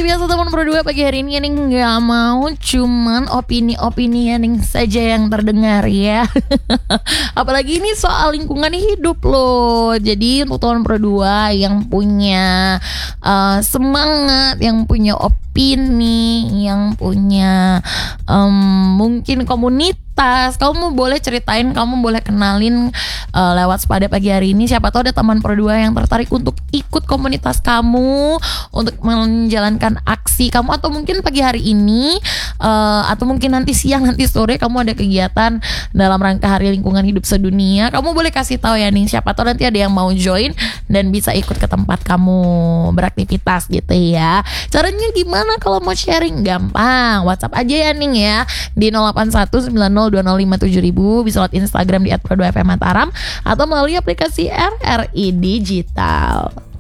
biasa teman berdua, pagi hari ini nih nggak mau cuman opini-opini yang saja yang terdengar ya. Apalagi ini soal lingkungan hidup loh. Jadi untuk teman berdua yang punya semangat, yang punya opini, yang punya mungkin komunitas, kamu boleh ceritain, kamu boleh kenalin lewat Sepada Pagi hari ini. Siapa tahu ada teman berdua yang tertarik untuk ikut komunitas kamu, untuk menjalankan aksi kamu, atau mungkin pagi hari ini atau mungkin nanti siang, nanti sore kamu ada kegiatan dalam rangka Hari Lingkungan Hidup Sedunia. Kamu boleh kasih tahu ya nih, siapa tahu nanti ada yang mau join dan bisa ikut ke tempat kamu beraktivitas gitu ya. Caranya gimana kalau mau sharing? Gampang, WhatsApp aja ya nih ya di 081902057000, bisa lewat Instagram di @pro2fm Mataram atau melalui aplikasi RRI Digital.